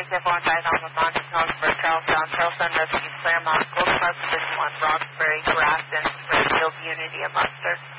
Airborne by Alma Mountain, Helensburgh, Charlestown, Charlestown Rescue, Claremont, Gold Cross Division 1, Roxbury, Grafton, Springfield, Unity, and Munster.